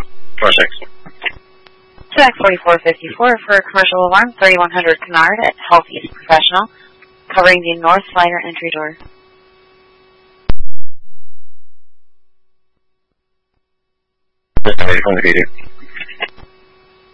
Jack 4454 for commercial alarm 3100 Kennard at Health East Professional, covering the north slider entry door. From the